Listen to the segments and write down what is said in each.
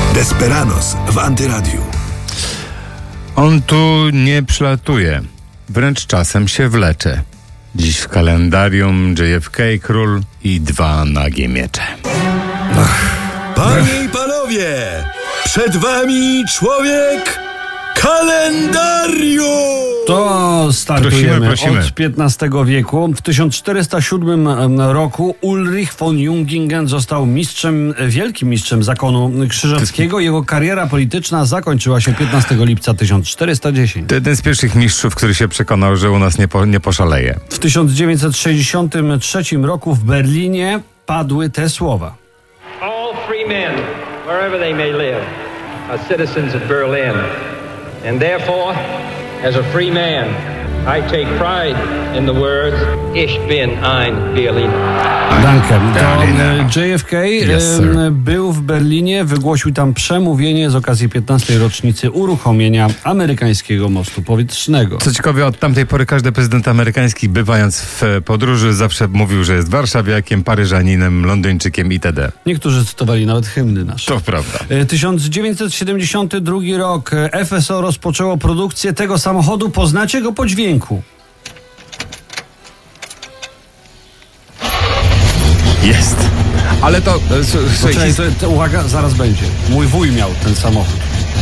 Desperados w Antyradiu. On tu nie przylatuje, wręcz czasem się wlecze. Dziś w kalendarium JFK, król i 2 nagie miecze. Panie i panowie, przed wami człowiek kalendarium! To startujemy Prosimy. od XV wieku. W 1407 roku Ulrich von Jungingen został wielkim mistrzem zakonu krzyżackiego. Jego kariera polityczna zakończyła się 15 lipca 1410. To jeden z pierwszych mistrzów, który się przekonał, że u nas nie poszaleje. W 1963 roku w Berlinie padły te słowa. All free men, wherever they may live, are citizens of Berlin. And therefore, as a free man, I take pride in the words, Ich bin ein Berliner. Danke. Berliner. To JFK Yes, sir. był w Berlinie, wygłosił tam przemówienie z okazji 15. rocznicy uruchomienia amerykańskiego mostu powietrznego. Co ciekawe, od tamtej pory każdy prezydent amerykański, bywając w podróży, zawsze mówił, że jest warszawiakiem, paryżaninem, londyńczykiem itd. Niektórzy cytowali nawet hymny nasze. To prawda. 1972 rok FSO rozpoczęło produkcję tego samochodu. Poznacie go po dźwięku. Jest. Ale to... Poczekaj, uwaga, zaraz będzie. Mój wuj miał ten samochód.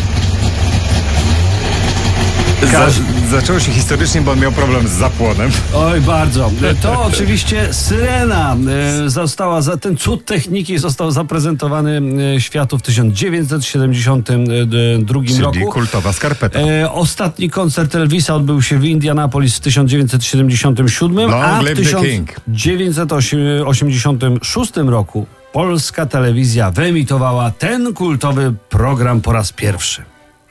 Zaczęło się historycznie, bo on miał problem z zapłonem. Oj, bardzo. To oczywiście syrena ten cud techniki został zaprezentowany światu w 1972 Czyli roku. kultowa skarpeta. Ostatni koncert Elvisa odbył się w Indianapolis w 1977, a w live the king. 1986 roku polska telewizja wyemitowała ten kultowy program po raz pierwszy.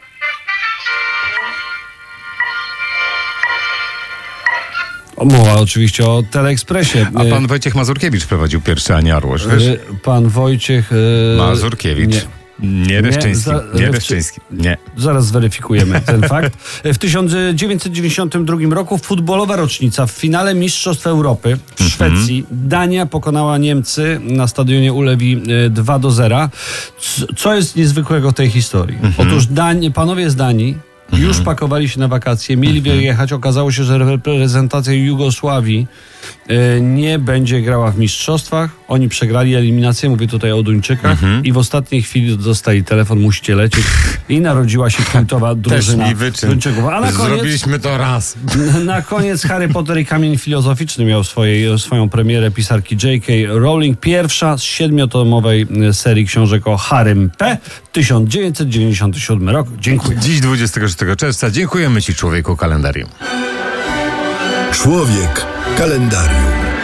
Mowa oczywiście o Teleekspresie. A pan Wojciech Mazurkiewicz prowadził pierwszy Ani Arłosz, wiesz? Pan Wojciech... Mazurkiewicz. Nie Reszczyński. Nie Reszczyński. Nie. Zaraz zweryfikujemy ten fakt. W 1992 roku futbolowa rocznica. W finale Mistrzostw Europy w Szwecji Dania pokonała Niemcy na stadionie Ulewi 2-0. Co jest niezwykłego w tej historii? Otóż panowie z Danii już pakowali się na wakacje, mieli wyjechać. Okazało się, że reprezentacja Jugosławii nie będzie grała w mistrzostwach. Oni przegrali eliminację, mówię tutaj o Duńczykach, i w ostatniej chwili dostali telefon, musicie lecieć, i narodziła się kultowa drużyna Też mi wyczyn. Duńczyków. A na koniec, Zrobiliśmy to raz. na koniec Harry Potter i Kamień Filozoficzny miał swoją premierę pisarki J.K. Rowling. Pierwsza z 7-tomowej serii książek o Harrym P. 1997 rok. Dziękuję. Dziś 26 czerwca. Dziękujemy ci, człowieku kalendarium. Człowiek kalendarium.